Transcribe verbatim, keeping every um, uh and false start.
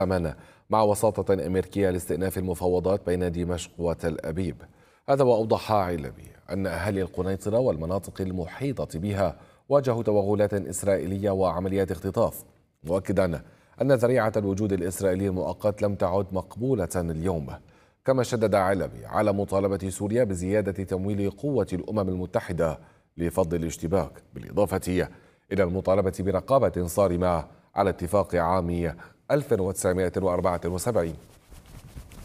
أمانة مع وساطة أمريكية لاستئناف المفاوضات بين دمشق وتل أبيب. هذا وأوضح علبي أن أهالي القنيطرة والمناطق المحيطة بها واجهوا توغلات إسرائيلية وعمليات اختطاف، مؤكدا أن ذريعة الوجود الإسرائيلي المؤقت لم تعد مقبولة اليوم. كما شدد علبي على مطالبة سوريا بزيادة تمويل قوة الأمم المتحدة لفض الاشتباك، بالإضافة إلى المطالبة برقابة صارمة على اتفاق عام ألف وتسعمائة وأربعة وسبعين.